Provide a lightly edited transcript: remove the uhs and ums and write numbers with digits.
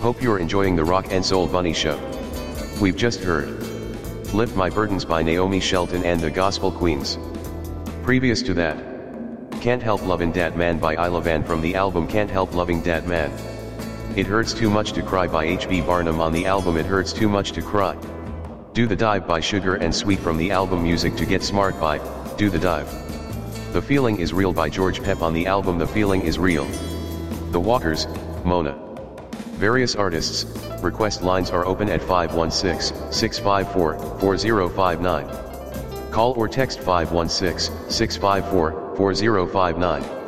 Hope you're enjoying the Rock and Soul Bunny Show. We've just heard Lift My Burdens by Naomi Shelton and the Gospel Queens. Previous to that, Can't Help Lovin' Dat Man by Isla Van from the album Can't Help Loving Dat Man. It Hurts Too Much to Cry by H.B. Barnum on the album It Hurts Too Much to Cry. Do the Dive by Sugar and Sweet from the album Music to Get Smart by Do the Dive. The Feeling Is Real by George Pep on the album The Feeling Is Real. The Walkers, Mona. Various artists, request lines are open at 516-654-4059. Call or text 516-654-4059.